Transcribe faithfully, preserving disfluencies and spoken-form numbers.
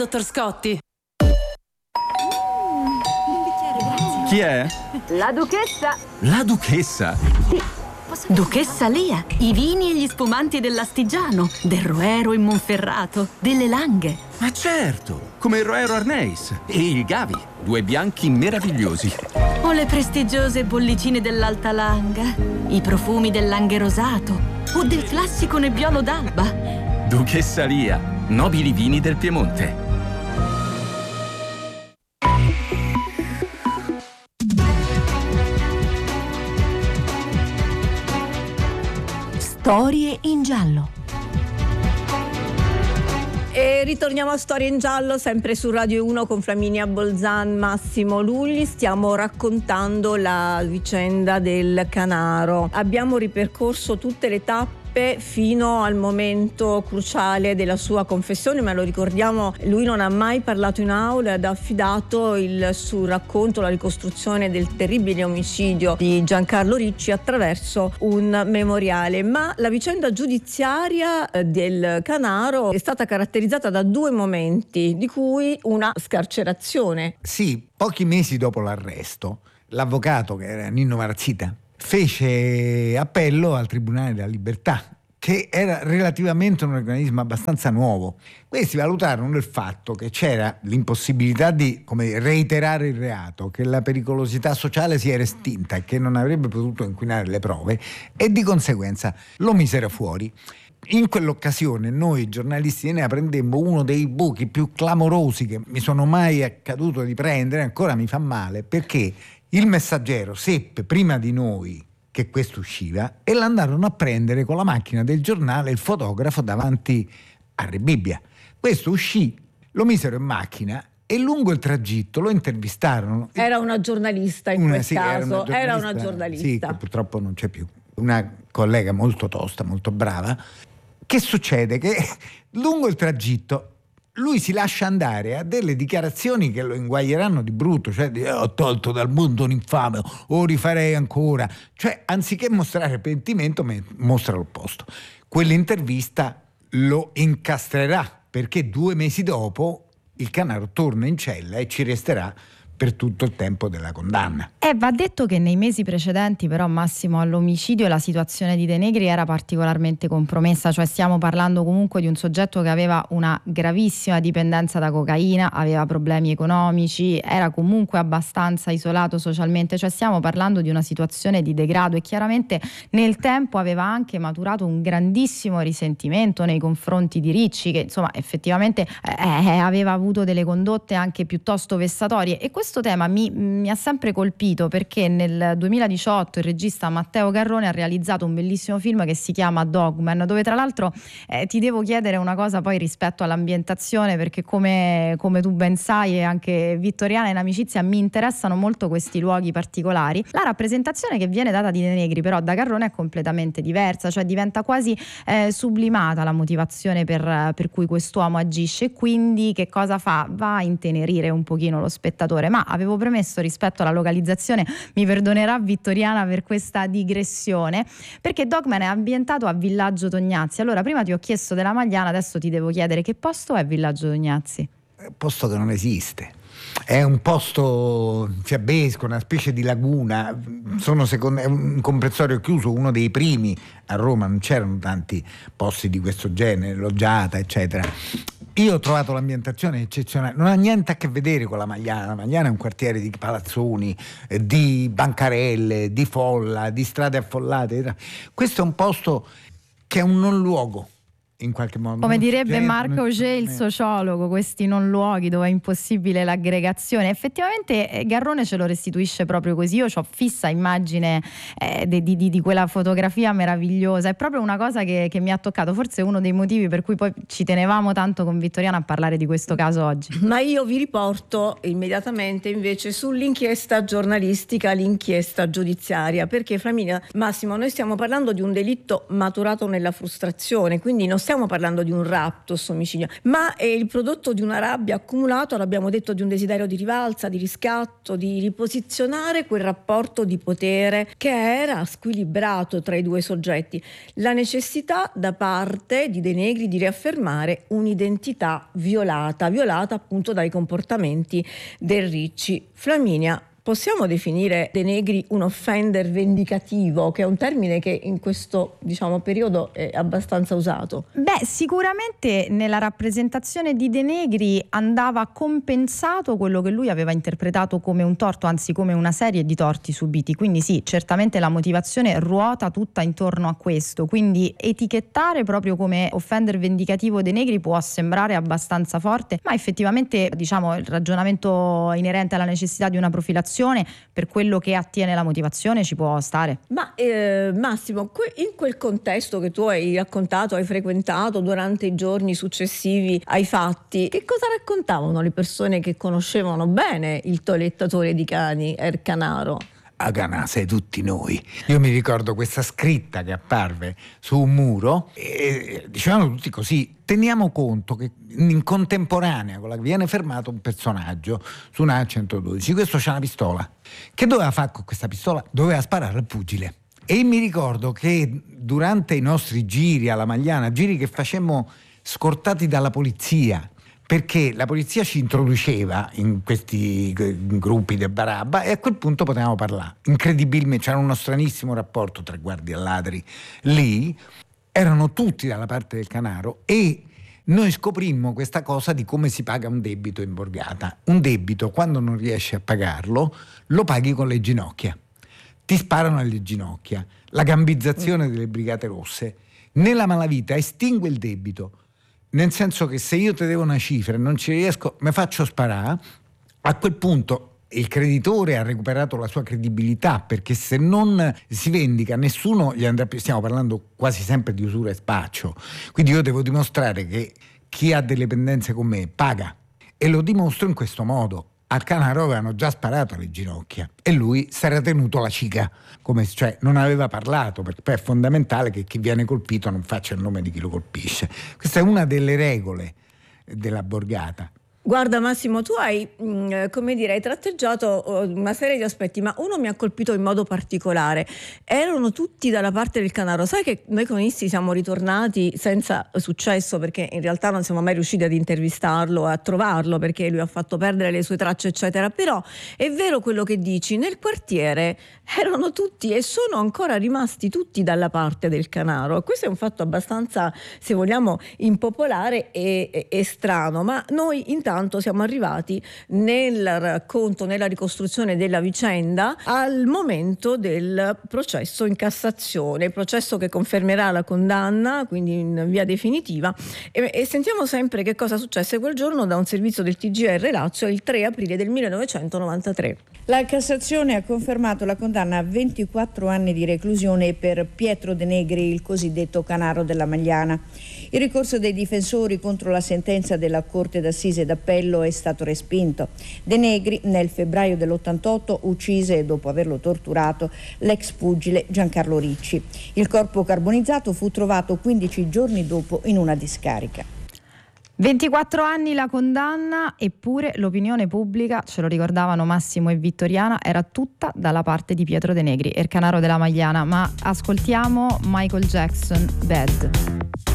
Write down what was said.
dottor Scotti. Chi è? La duchessa. La duchessa? Sì. Duchessa Lia, i vini e gli spumanti dell'Astigiano, del Roero in Monferrato, delle Langhe. Ma certo, come il Roero Arneis e il Gavi, due bianchi meravigliosi. O le prestigiose bollicine dell'Alta Langa, i profumi del Langhe rosato o del classico Nebbiolo d'Alba. Duchessa Lia, nobili vini del Piemonte. Storie in giallo. E ritorniamo a Storie in giallo, sempre su Radio uno con Flaminia Bolzan, Massimo Lulli. Stiamo raccontando la vicenda del Canaro. Abbiamo ripercorso tutte le tappe fino al momento cruciale della sua confessione, ma lo ricordiamo, lui non ha mai parlato in aula ed ha affidato il suo racconto, la ricostruzione del terribile omicidio di Giancarlo Ricci attraverso un memoriale. Ma la vicenda giudiziaria del Canaro è stata caratterizzata da due momenti, di cui una scarcerazione. Sì, pochi mesi dopo l'arresto, l'avvocato, che era Nino Marazzita, fece appello al Tribunale della Libertà, che era relativamente un organismo abbastanza nuovo. Questi valutarono il fatto che c'era l'impossibilità di, come dire, reiterare il reato, che la pericolosità sociale si era estinta e che non avrebbe potuto inquinare le prove, e di conseguenza lo misero fuori. In quell'occasione noi giornalisti ne prendemmo uno dei buchi più clamorosi che mi sono mai accaduto di prendere, ancora mi fa male, perché il Messaggero seppe prima di noi che questo usciva e l'andarono a prendere con la macchina del giornale il fotografo davanti a Rebibbia. Questo uscì, lo misero in macchina e lungo il tragitto lo intervistarono. Era una giornalista in una, quel sì, caso, era una giornalista, era una giornalista. Sì, che purtroppo non c'è più. Una collega molto tosta, molto brava. Che succede? Che lungo il tragitto lui si lascia andare a delle dichiarazioni che lo inguaglieranno di brutto, cioè di, ho tolto dal mondo un infame, o rifarei ancora, cioè anziché mostrare pentimento mostra l'opposto. Quell'intervista lo incastrerà, perché due mesi dopo il Canaro torna in cella e ci resterà per tutto il tempo della condanna. Eh, va detto che nei mesi precedenti però, Massimo, all'omicidio la situazione di De Negri era particolarmente compromessa, cioè stiamo parlando comunque di un soggetto che aveva una gravissima dipendenza da cocaina, aveva problemi economici, era comunque abbastanza isolato socialmente, cioè stiamo parlando di una situazione di degrado e chiaramente nel tempo aveva anche maturato un grandissimo risentimento nei confronti di Ricci, che insomma effettivamente eh, aveva avuto delle condotte anche piuttosto vessatorie. E questo Questo tema mi, mi ha sempre colpito perché nel duemiladiciotto il regista Matteo Garrone ha realizzato un bellissimo film che si chiama Dogman, dove tra l'altro eh, ti devo chiedere una cosa poi rispetto all'ambientazione, perché come, come tu ben sai e anche Vittoriana in amicizia mi interessano molto questi luoghi particolari. La rappresentazione che viene data di De Negri però da Garrone è completamente diversa, cioè diventa quasi eh, sublimata la motivazione per, per cui quest'uomo agisce, e quindi che cosa fa? Va a intenerire un pochino lo spettatore. Ma avevo premesso rispetto alla localizzazione, mi perdonerà Vittoriana per questa digressione, perché Dogman è ambientato a Villaggio Tognazzi. Allora prima ti ho chiesto della Magliana, adesso ti devo chiedere che posto è Villaggio Tognazzi? È un posto che non esiste. È un posto fiabesco, una specie di laguna. Sono secondo, è un comprensorio chiuso, uno dei primi a Roma, non c'erano tanti posti di questo genere, loggiata, eccetera. Io ho trovato l'ambientazione eccezionale, non ha niente a che vedere con la Magliana. La Magliana è un quartiere di palazzoni, eh, di bancarelle, di folla, di strade affollate. Questo è un posto che è un non luogo. In qualche modo, come direbbe gente, Marc Auger, il sociologo, questi non luoghi dove è impossibile l'aggregazione. Effettivamente eh, Garrone ce lo restituisce proprio così. Io ho fissa immagine eh, di, di, di quella fotografia meravigliosa, è proprio una cosa che, che mi ha toccato, forse uno dei motivi per cui poi ci tenevamo tanto con Vittoriana a parlare di questo caso oggi. Ma io vi riporto immediatamente invece sull'inchiesta giornalistica, l'inchiesta giudiziaria, perché Flaminia, Massimo, noi stiamo parlando di un delitto maturato nella frustrazione, quindi non stiamo stiamo parlando di un raptus, omicidio, ma è il prodotto di una rabbia accumulata, l'abbiamo detto, di un desiderio di rivalsa, di riscatto, di riposizionare quel rapporto di potere che era squilibrato tra i due soggetti, la necessità da parte di De Negri di riaffermare un'identità violata, violata appunto dai comportamenti del Ricci. Flaminia, possiamo definire De Negri un offender vendicativo, che è un termine che in questo, diciamo, periodo è abbastanza usato? Beh, sicuramente nella rappresentazione di De Negri andava compensato quello che lui aveva interpretato come un torto, anzi come una serie di torti subiti. Quindi sì, certamente la motivazione ruota tutta intorno a questo. Quindi etichettare proprio come offender vendicativo De Negri può sembrare abbastanza forte, ma effettivamente, diciamo, il ragionamento inerente alla necessità di una profilazione per quello che attiene la motivazione ci può stare. Ma eh, Massimo, in quel contesto che tu hai raccontato, hai frequentato durante i giorni successivi ai fatti, che cosa raccontavano le persone che conoscevano bene il toilettatore di cani, Ercanaro? A Ganase tutti noi. Io mi ricordo questa scritta che apparve su un muro e dicevano tutti così: teniamo conto che in contemporanea con la che viene fermato un personaggio su una A centododici, questo c'ha una pistola. Che doveva fare con questa pistola? Doveva sparare al pugile. E mi ricordo che durante i nostri giri alla Magliana, giri che facemmo scortati dalla polizia, perché la polizia ci introduceva in questi gruppi del Barabba e a quel punto potevamo parlare. Incredibilmente c'era uno stranissimo rapporto tra guardie e ladri lì, erano tutti dalla parte del Canaro e noi scoprimmo questa cosa di come si paga un debito in borgata. Un debito, quando non riesci a pagarlo, lo paghi con le ginocchia. Ti sparano alle ginocchia. La gambizzazione delle Brigate Rosse nella malavita estingue il debito. Nel senso che se io ti devo una cifra e non ci riesco, mi faccio sparare. A quel punto il creditore ha recuperato la sua credibilità, perché se non si vendica nessuno gli andrà più. Stiamo parlando quasi sempre di usura e spaccio, quindi io devo dimostrare che chi ha delle pendenze con me paga, e lo dimostro in questo modo. Al Canaro avevano già sparato alle ginocchia e lui si era tenuto la cica, come, cioè non aveva parlato, perché poi è fondamentale che chi viene colpito non faccia il nome di chi lo colpisce. Questa è una delle regole della borgata. Guarda Massimo, tu hai, mh, come dire, hai tratteggiato una serie di aspetti, ma uno mi ha colpito in modo particolare. Erano tutti dalla parte del Canaro. Sai che noi cronisti siamo ritornati senza successo, perché in realtà non siamo mai riusciti ad intervistarlo, a trovarlo, perché lui ha fatto perdere le sue tracce, eccetera. Però è vero quello che dici, nel quartiere erano tutti e sono ancora rimasti tutti dalla parte del Canaro. Questo è un fatto abbastanza, se vogliamo, impopolare e, e, e strano, ma noi intanto siamo arrivati nel racconto, nella ricostruzione della vicenda, al momento del processo in Cassazione, il processo che confermerà la condanna, quindi in via definitiva, e, e sentiamo sempre che cosa successe quel giorno da un servizio del T G R Lazio il tre aprile del millenovecentonovantatré. La Cassazione ha confermato la condanna a ventiquattro anni di reclusione per Pietro De Negri, il cosiddetto Canaro della Magliana. Il ricorso dei difensori contro la sentenza della Corte d'Assise d'appello è stato respinto. De Negri nel febbraio dell'ottantotto uccise, dopo averlo torturato, l'ex pugile Giancarlo Ricci. Il corpo carbonizzato fu trovato quindici giorni dopo in una discarica. ventiquattro anni la condanna, eppure l'opinione pubblica, ce lo ricordavano Massimo e Vittoriana, era tutta dalla parte di Pietro De Negri, il Canaro della Magliana. Ma ascoltiamo Michael Jackson, Bad.